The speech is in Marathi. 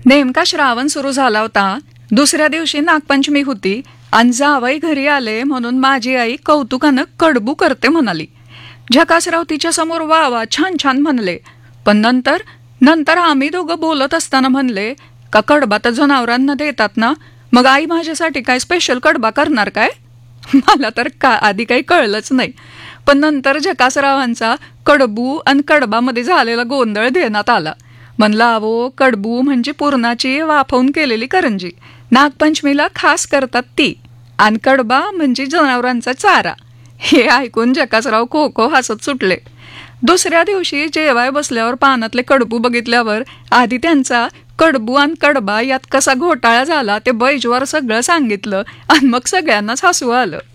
नेमका श्रावण सुरू झाला होता. दुसऱ्या दिवशी नागपंचमी होती आणि जावई घरी आले म्हणून माझी आई कौतुकानं कडबू करते म्हणाली. झकासराव तिच्या समोर वा वा छान छान म्हणले. पण नंतर नंतर आम्ही दोघं बोलत असताना म्हणले का कडबा तर जनावरांना देतात ना, मग आई माझ्यासाठी काय स्पेशल कडबा करणार काय? मला तर आधी काही कळलंच नाही. पण नंतर झकासरावांचा कडबू आणि कडबामध्ये झालेला गोंधळ ध्यानात आला. म्हणला अहो, कडबू म्हणजे पुरणाची वाफवून केलेली करंजी, नागपंचमीला खास करतात ती, आणि कडबा म्हणजे जनावरांचा चारा. हे ऐकून झकासराव खो खो हसत सुटले. दुसऱ्या दिवशी जेवाय बसल्यावर पानातले कडबू बघितल्यावर आधी त्यांचा कडबू आणि कडबा यात कसा घोटाळा झाला ते बैजवर सगळं सांगितलं आणि मग सगळ्यांनाच हसू आलं.